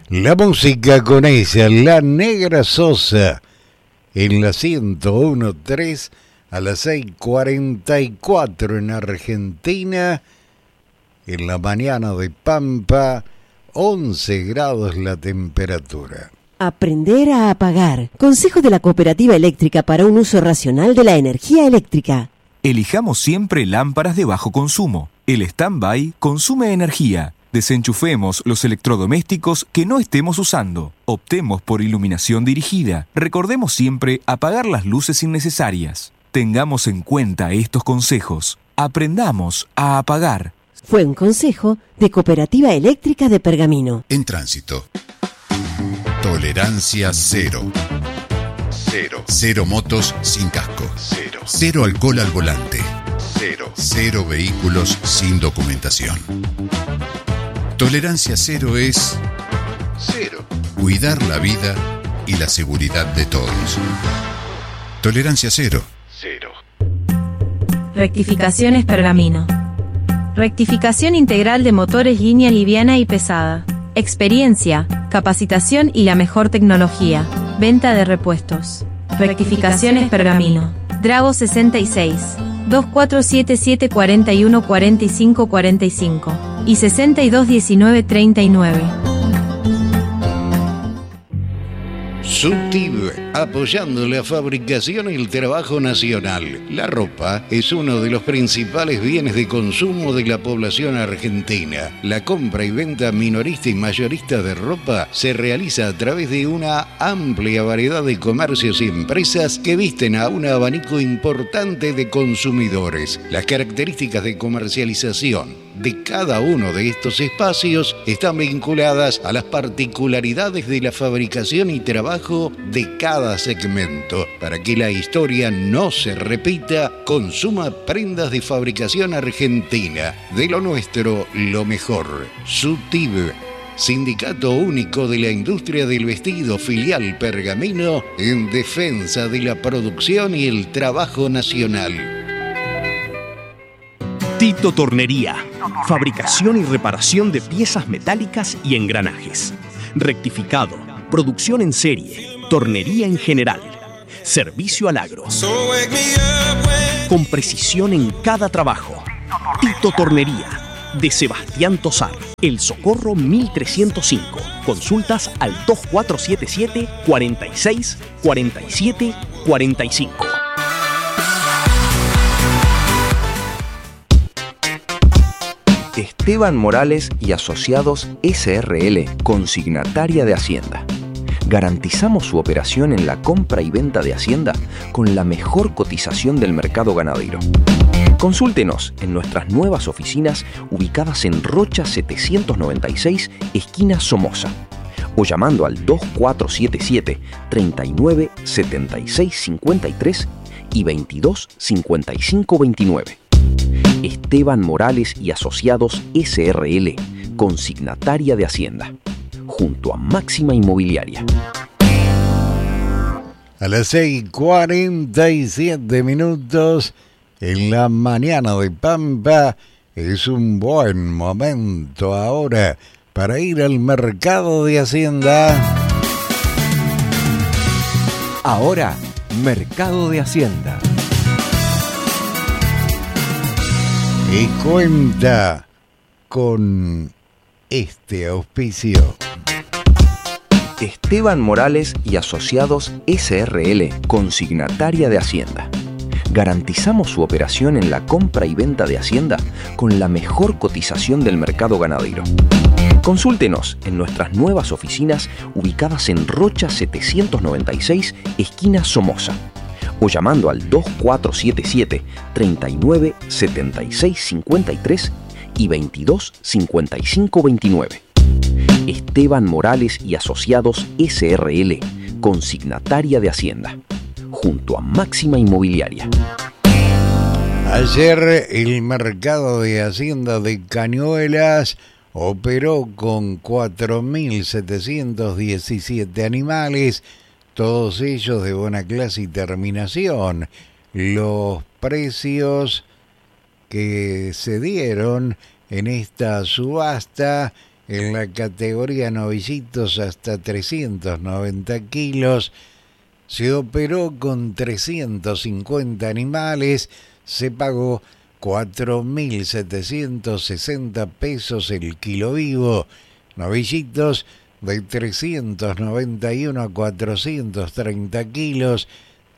La música con ella, La Negra Sosa, en la 101.3 a las 6:44 en Argentina, en la mañana de Pampa, 11 grados la temperatura. Aprender a apagar. Consejo de la Cooperativa Eléctrica para un uso racional de la energía eléctrica. Elijamos siempre lámparas de bajo consumo. El stand-by consume energía. Desenchufemos los electrodomésticos que no estemos usando. Optemos por iluminación dirigida. Recordemos siempre apagar las luces innecesarias. Tengamos en cuenta estos consejos. Aprendamos a apagar. Fue un consejo de Cooperativa Eléctrica de Pergamino. En tránsito. Tolerancia cero. Cero motos sin casco. Cero alcohol al volante. Cero vehículos sin documentación. Tolerancia cero es cuidar la vida y la seguridad de todos. Tolerancia cero. Rectificaciones Pergamino. Rectificación integral de motores línea liviana y pesada. Experiencia, capacitación y la mejor tecnología. Venta de repuestos. Rectificaciones Pergamino. Drago 66. 2477 41 45 45 y 62 19 39. SUTIB, apoyando la fabricación y el trabajo nacional. La ropa es uno de los principales bienes de consumo de la población argentina. La compra y venta minorista y mayorista de ropa se realiza a través de una amplia variedad de comercios y empresas que visten a un abanico importante de consumidores. Las características de comercialización de cada uno de estos espacios están vinculadas a las particularidades de la fabricación y trabajo de cada segmento. Para que la historia no se repita, consuma prendas de fabricación argentina. De lo nuestro, lo mejor. SUTIB, Sindicato Único de la Industria del Vestido, filial Pergamino, en defensa de la producción y el trabajo nacional. Tito Tornería. Fabricación y reparación de piezas metálicas y engranajes. Rectificado. Producción en serie. Tornería en general. Servicio al agro. Con precisión en cada trabajo. Tito Tornería. De Sebastián Tosar. El Socorro 1305. Consultas al 2477 46 47 45. Esteban Morales y Asociados S.R.L., consignataria de Hacienda. Garantizamos su operación en la compra y venta de Hacienda con la mejor cotización del mercado ganadero. Consúltenos en nuestras nuevas oficinas ubicadas en Rocha 796, esquina Somoza, o llamando al 2477 39 76 53 y 22 55 29. Esteban Morales y Asociados S.R.L., consignataria de Hacienda, junto a Máxima Inmobiliaria. A las 6:47 minutos en la mañana de Pampa, es un buen momento ahora para ir al mercado de Hacienda. Ahora, Mercado de Hacienda. Y cuenta con este auspicio. Esteban Morales y Asociados S.R.L., consignataria de Hacienda. Garantizamos su operación en la compra y venta de Hacienda con la mejor cotización del mercado ganadero. Consúltenos en nuestras nuevas oficinas ubicadas en Rocha 796, esquina Somoza, o llamando al 2477 39 76 53 y 22 55 29. Esteban Morales y Asociados S.R.L., consignataria de Hacienda, junto a Máxima Inmobiliaria. Ayer el mercado de Hacienda de Cañuelas operó con 4.717 animales, todos ellos de buena clase y terminación. Los precios que se dieron en esta subasta En la categoría novillitos hasta 390 kilos se operó con 350 animales, se pagó 4.760 pesos el kilo vivo. Novillitos de 391 a 430 kilos,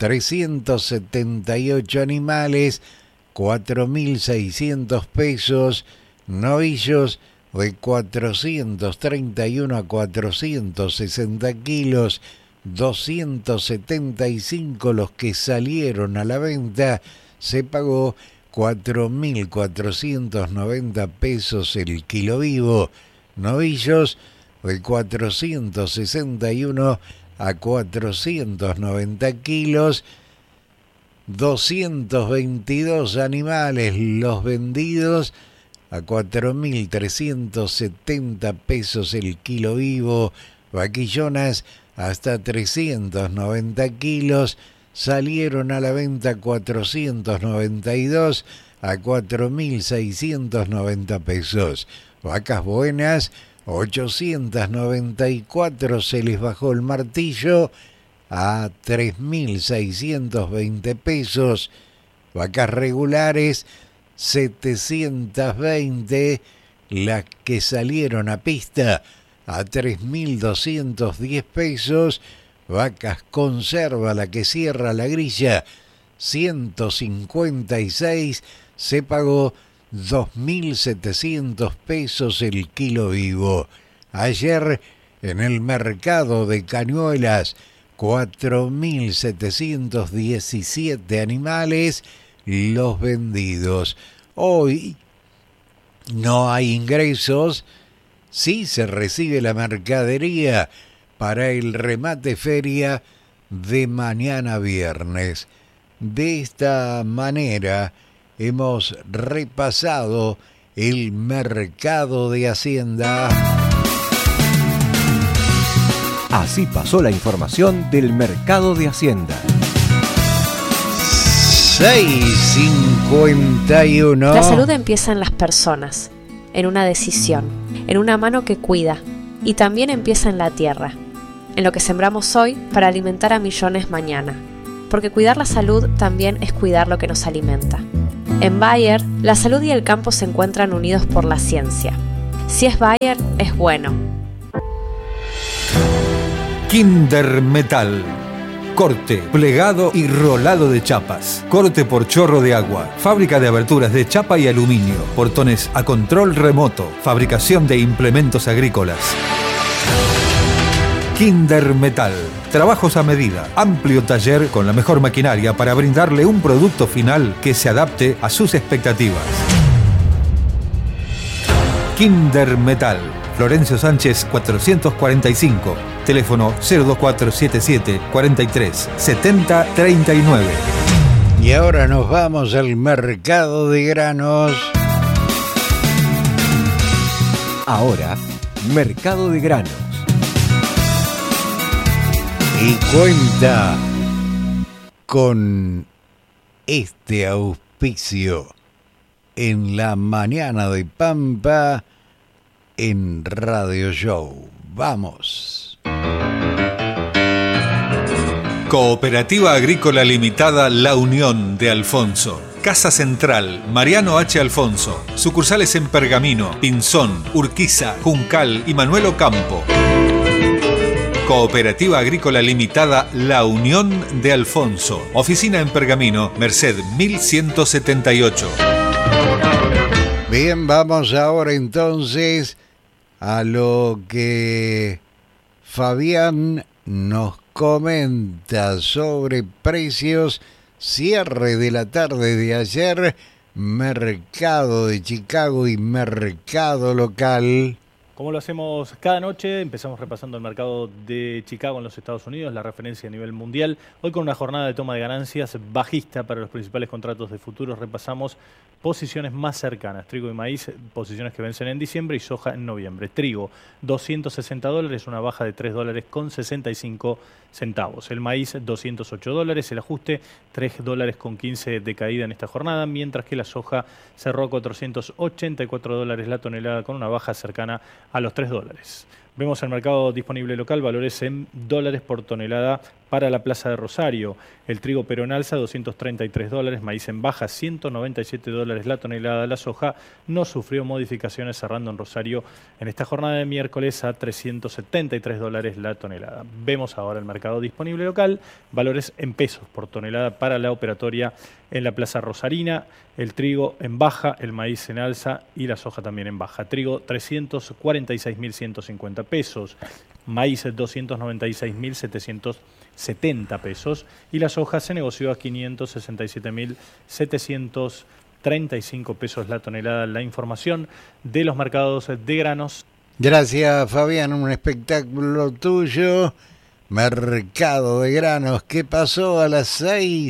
378 animales, 4.600 pesos. Novillos de 431 a 460 kilos, 275 los que salieron a la venta, se pagó 4.490 pesos el kilo vivo. Novillos de 461 a 490 kilos, 222 animales los vendidos a 4.370 pesos el kilo vivo. Vaquillonas hasta 390 kilos salieron a la venta 492 a 4.690 pesos. Vacas buenas 894 se les bajó el martillo a 3.620 pesos. Vacas regulares 720 las que salieron a pista a 3.210 pesos. Vacas conserva, la que cierra la grilla, 156, se pagó 2.700 pesos el kilo vivo. Ayer en el mercado de Cañuelas, 4.717 animales los vendidos. Hoy no hay ingresos, sí se recibe la mercadería para el remate feria de mañana viernes. De esta manera hemos repasado el mercado de Hacienda. Así pasó la información del mercado de Hacienda. 6:51. La salud empieza en las personas, en una decisión, en una mano que cuida, y también empieza en la tierra, en lo que sembramos hoy para alimentar a millones mañana. Porque cuidar la salud también es cuidar lo que nos alimenta. En Bayer, la salud y el campo se encuentran unidos por la ciencia. Si es Bayer, es bueno. Kinder Metal. Corte, plegado y rolado de chapas. Corte por chorro de agua. Fábrica de aberturas de chapa y aluminio. Portones a control remoto. Fabricación de implementos agrícolas. Kinder Metal. Trabajos a medida. Amplio taller con la mejor maquinaria para brindarle un producto final que se adapte a sus expectativas. Kinder Metal. Florencio Sánchez 445. Teléfono 02477 43 70 39. Y ahora nos vamos al mercado de granos. Ahora, mercado de granos. Y cuenta con este auspicio en la mañana de Pampa en Radio Show. Vamos. Cooperativa Agrícola Limitada La Unión de Alfonso. Casa Central, Mariano H. Alfonso. Sucursales en Pergamino, Pinzón, Urquiza, Juncal y Manuel Ocampo. Cooperativa Agrícola Limitada La Unión de Alfonso. Oficina en Pergamino, Merced 1178. Bien, vamos ahora entonces a lo que Fabián nos comenta sobre precios. Cierre de la tarde de ayer, mercado de Chicago y mercado local. Como lo hacemos cada noche, empezamos repasando el mercado de Chicago en los Estados Unidos, la referencia a nivel mundial. Hoy con una jornada de toma de ganancias bajista para los principales contratos de futuros, repasamos posiciones más cercanas. Trigo y maíz, posiciones que vencen en diciembre, y soja en noviembre. Trigo, $260, una baja de $3.65. El maíz, $208, el ajuste, $3.15 de caída en esta jornada, mientras que la soja cerró $484 la tonelada con una baja cercana a los $3. Vemos el mercado disponible local, valores en dólares por tonelada para la Plaza de Rosario. El trigo pero en alza, $233, maíz en baja, $197 la tonelada. La soja no sufrió modificaciones, cerrando en Rosario en esta jornada de miércoles a $373 la tonelada. Vemos ahora el mercado disponible local, valores en pesos por tonelada para la operatoria en la Plaza Rosarina. El trigo en baja, el maíz en alza y la soja también en baja. Trigo 346.150 pesos, maíz 296.770 pesos y la soja se negoció a 567.735 pesos la tonelada. La información de los mercados de granos. Gracias, Fabián, un espectáculo tuyo. Mercado de granos, ¿qué pasó a las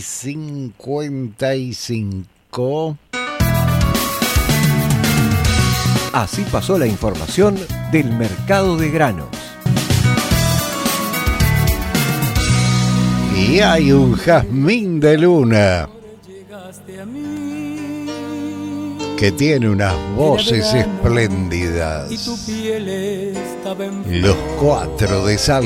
6:55? Así pasó la información del mercado de granos. Y hay un jazmín de luna que tiene unas voces espléndidas. Los 4 de sal